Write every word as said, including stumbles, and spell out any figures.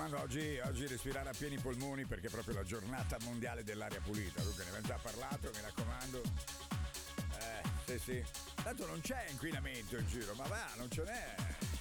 raccomando, oggi, oggi respirare a pieni polmoni perché è proprio la giornata mondiale dell'aria pulita. Dunque ne abbiamo già parlato, mi raccomando. Eh, sì, sì. Tanto non c'è inquinamento in giro, ma va, non ce n'è.